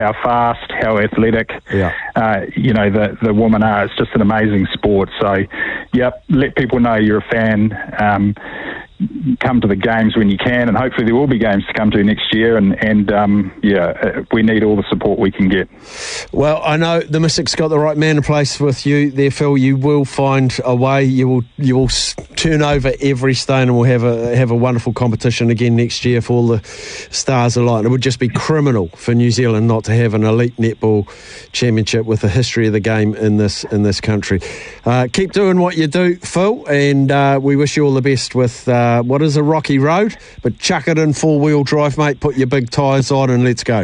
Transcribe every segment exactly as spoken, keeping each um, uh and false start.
how fast, how athletic, yeah. uh, you know, the, the women are. It's just an amazing sport. So, yep, let people know you're a fan. Um, come to the games when you can, and hopefully there will be games to come to next year, and, and um, yeah, we need all the support we can get. Well, I know the Mystics got the right man in place with you there, Phil. You will find a way. You will you will turn over every stone, and we'll have a have a wonderful competition again next year for all the stars aligned. It would just be criminal for New Zealand not to have an elite netball championship with the history of the game in this in this country. Uh, keep doing what you do, Phil, and uh, we wish you all the best with uh, what is a rocky road, but chuck it in four-wheel drive, mate. Put your big tyres on and let's go.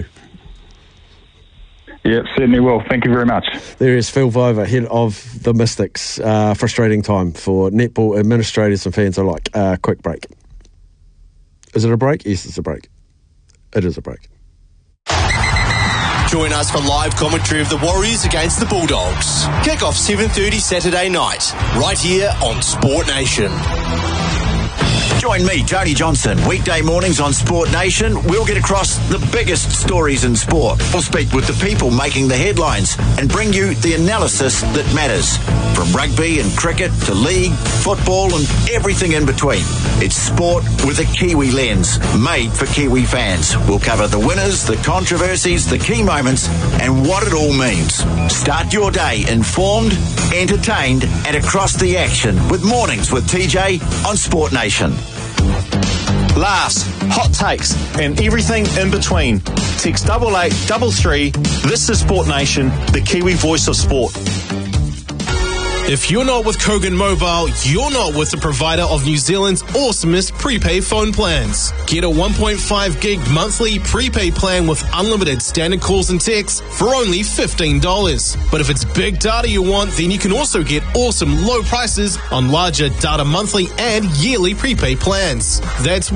Yeah, certainly will. Thank you very much. There is Phil Vova, head of the Mystics. Uh, frustrating time for netball administrators and fans alike. Uh, quick break. Is it a break? Yes, it's a break. It is a break. Join us for live commentary of the Warriors against the Bulldogs. Kick off seven thirty Saturday night, right here on Sport Nation. Join me, Tony Johnson, weekday mornings on Sport Nation. We'll get across the biggest stories in sport. We'll speak with the people making the headlines and bring you the analysis that matters. From rugby and cricket to league, football and everything in between. It's sport with a Kiwi lens, made for Kiwi fans. We'll cover the winners, the controversies, the key moments and what it all means. Start your day informed, entertained and across the action with Mornings with T J on Sport Nation. Laughs, hot takes, and everything in between. Text double eight double three. This is Sport Nation, the Kiwi voice of sport. If you're not with Kogan Mobile, you're not with the provider of New Zealand's awesomest prepaid phone plans. Get a one point five gig monthly prepaid plan with unlimited standard calls and texts for only fifteen dollars. But if it's big data you want, then you can also get awesome low prices on larger data monthly and yearly prepaid plans. That's